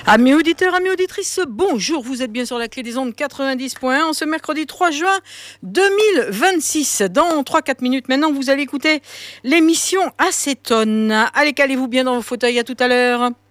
Amis auditeurs, amis auditrices, bonjour, vous êtes bien sur la clé des ondes 90.1 en ce mercredi 3 juin 2026. Dans 3-4 minutes maintenant, vous allez écouter l'émission Acétone. Allez, calez-vous bien dans vos fauteuils, à tout à l'heure.